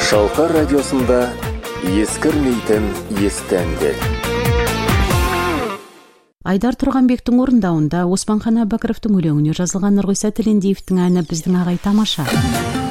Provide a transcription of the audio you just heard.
Шалқар радиосында ескірмейтін естәндер. Айдар Тұрғанбектің орындауында Оспанхан Әббәкіровтың өлеңіне жазылған Нұрғиса Тілендиевтің әні «Біздің ағай тамаша».